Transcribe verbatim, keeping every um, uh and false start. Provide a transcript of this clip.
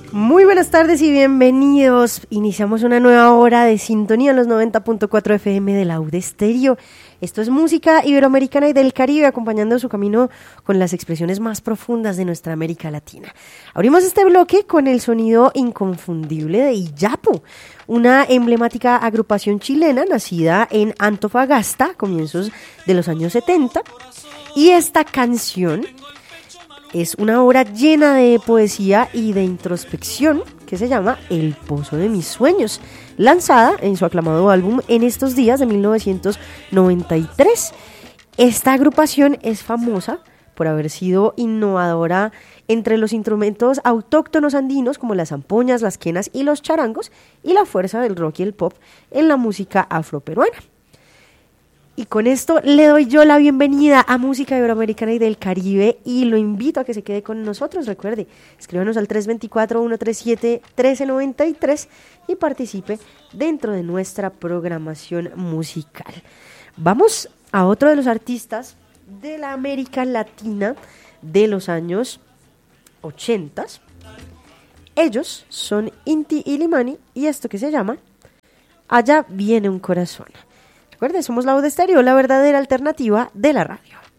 Muy buenas tardes y bienvenidos. Iniciamos una nueva hora de sintonía en los noventa punto cuatro F M de Laude Estéreo. Esto es música iberoamericana y del Caribe, acompañando su camino con las expresiones más profundas de nuestra América Latina. Abrimos este bloque con el sonido inconfundible de Iyapu, una emblemática agrupación chilena nacida en Antofagasta a comienzos de los años setenta. Y esta canción es una obra llena de poesía y de introspección que se llama El Pozo de Mis Sueños, lanzada en su aclamado álbum En Estos Días de mil novecientos noventa y tres. Esta agrupación es famosa por haber sido innovadora entre los instrumentos autóctonos andinos como las zampoñas, las quenas y los charangos, y la fuerza del rock y el pop en la música afroperuana. Y con esto le doy yo la bienvenida a Música Iberoamericana y del Caribe y lo invito a que se quede con nosotros. Recuerde, escríbanos al tres dos cuatro, uno tres siete, uno tres nueve tres y participe dentro de nuestra programación musical. Vamos a otro de los artistas de la América Latina de los años ochenta. Ellos son Inti Illimani y esto que se llama Allá viene un corazón. Recuerden, somos Laude Estéreo, la verdadera alternativa de la radio.